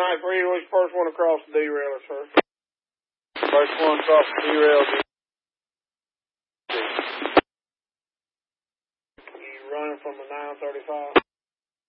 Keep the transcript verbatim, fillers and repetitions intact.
nine three, who's the first one across the derailer, sir? First one across the derail. You running from the nine thirty-five?